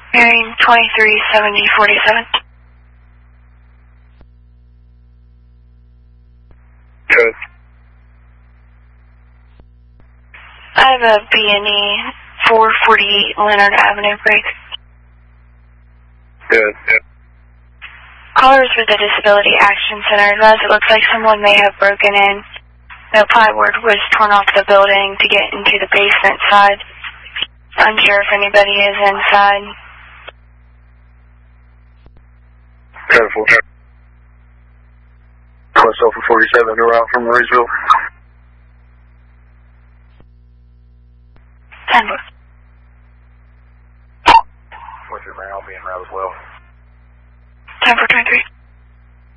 Bearing 237047. Good. I have a B&E 448 Leonard Avenue break. Good. Callers with the Disability Action Center advise it looks like someone may have broken in. No plywood was torn off the building to get into the basement side. Unsure if anybody is inside. Careful. Request Alpha 47 around from Marysville.